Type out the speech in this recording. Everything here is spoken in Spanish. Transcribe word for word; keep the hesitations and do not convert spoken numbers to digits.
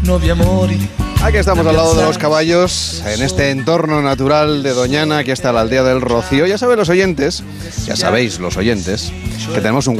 Aquí estamos al lado de los caballos, en este entorno natural de Doñana. Aquí está la aldea del Rocío. Ya saben los oyentes, ya sabéis los oyentes, que tenemos un